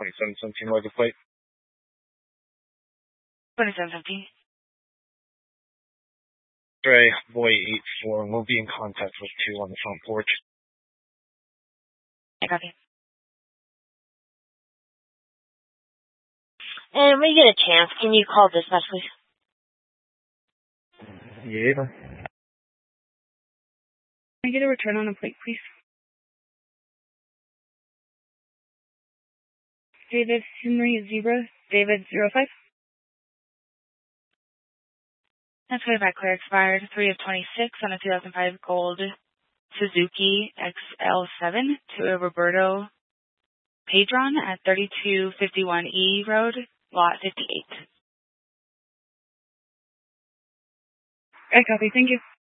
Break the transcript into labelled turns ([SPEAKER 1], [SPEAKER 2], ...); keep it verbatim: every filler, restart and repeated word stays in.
[SPEAKER 1] twenty-seven seventeen license plate.
[SPEAKER 2] twenty-seven seventeen.
[SPEAKER 1] Dre, boy eight four, and we'll be in contact with two on the front porch.
[SPEAKER 2] I copy.
[SPEAKER 3] And when you get a chance, can you call dispatch, please?
[SPEAKER 1] Yeah.
[SPEAKER 2] Can I get a return on a plate, please? David Henry Zebra, David zero five. That's way back clear, expired three of twenty-six on a two thousand five gold Suzuki X L seven to a Roberto Padron at thirty-two fifty-one E Road, lot fifty-eight. I copy, thank you.